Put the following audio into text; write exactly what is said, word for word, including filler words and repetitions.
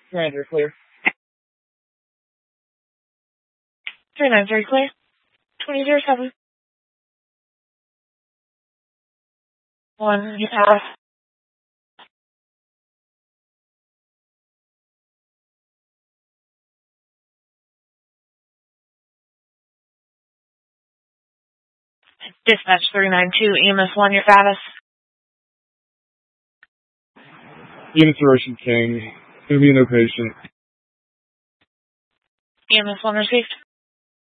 Commander, clear. three nine three clear. twenty zero seven. one, you pass. Dispatch three nine two, E M S one, your status. Units are Ocean King. Gonna be no patient. E M S one received.